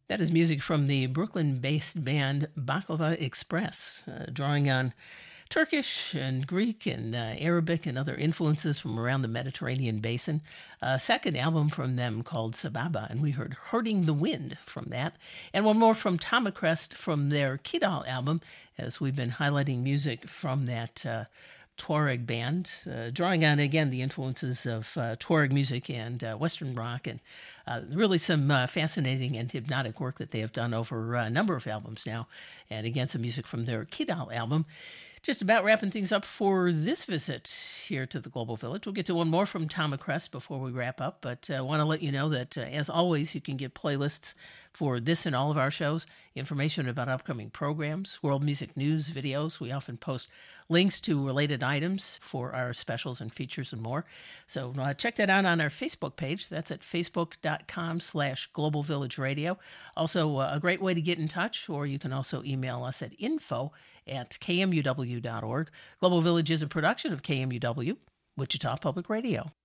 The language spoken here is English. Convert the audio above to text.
That is music from the Brooklyn-based band Baklava Express, drawing on Turkish and Greek and Arabic and other influences from around the Mediterranean basin. A second album from them called Sababa, and we heard Hurting the Wind from that. And one more from Tamacrest from their Kidal album, as we've been highlighting music from that Tuareg band, drawing on, again, the influences of Tuareg music and Western rock, and really some fascinating and hypnotic work that they have done over a number of albums now. And again, some music from their Kidal album. Just about wrapping things up for this visit here to the Global Village. We'll get to one more from Tamacrest before we wrap up, but I want to let you know that, as always, you can get playlists for this and all of our shows, information about upcoming programs, world music news, videos. We often post links to related items for our specials and features and more. So check that out on our Facebook page. That's at facebook.com/Global Village Radio. Also, a great way to get in touch, or you can also email us at info@kmuw.org. Global Village is a production of KMUW, Wichita Public Radio.